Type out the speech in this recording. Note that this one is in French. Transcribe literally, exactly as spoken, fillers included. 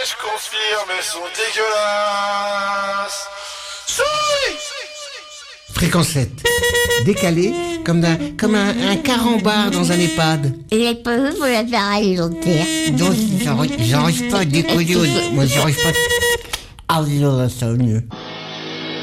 je confirme, elles sont dégueulasses. Souris. Fréquence sept. Décalé comme, d'un, comme un, un carambar dans un EHPAD. Il est pas pour la faire alimentaire. Donc, j'arrive, j'arrive pas à décoller. Moi, j'arrive pas. Ah, là, ça va mieux.